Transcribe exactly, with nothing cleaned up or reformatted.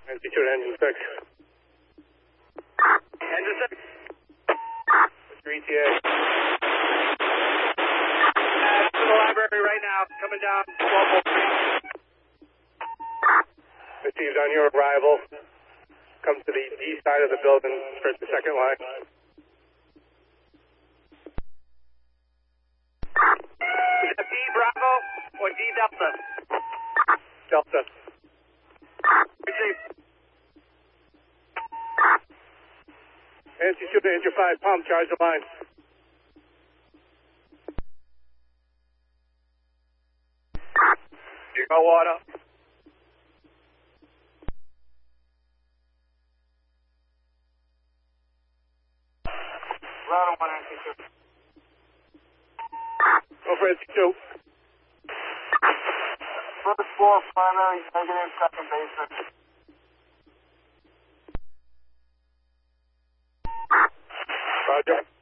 N C two to engine six. Engine six. three T A. Uh, to the library right now, coming down twelve oh three. Received on your arrival. Come to the east side of the building, first the second line. Is that D Bravo or D Delta? Delta. Receive. N C two to engine five, pump, charge the line. You got water. Router one, N C two. Go for N C two. First floor, primary, negative, second basement. Roger.